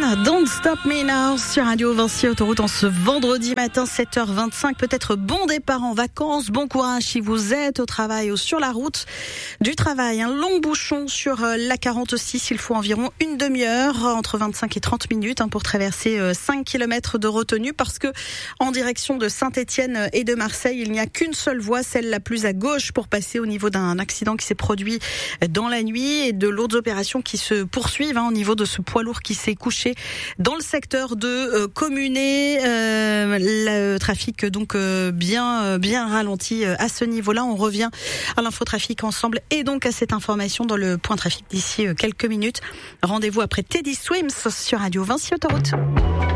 Don't Stop Me Now sur Radio Vinci Autoroute en ce vendredi matin 7h25. Peut-être bon départ en vacances, bon courage si vous êtes au travail ou sur la route du travail. Un long bouchon sur la 46, il faut environ une demi-heure, entre 25 et 30 minutes pour traverser 5 km de retenue parce que en direction de Saint-Étienne et de Marseille, il n'y a qu'une seule voie, celle la plus à gauche pour passer au niveau d'un accident qui s'est produit dans la nuit et de lourdes opérations qui se poursuivent au niveau de ce poids lourd qui s'est couché dans le secteur de Communé. Le trafic donc bien ralenti à ce niveau-là. On revient à l'infotrafic ensemble et donc à cette information dans le point trafic d'ici quelques minutes. Rendez-vous après Teddy Swims sur Radio Vinci Autoroute.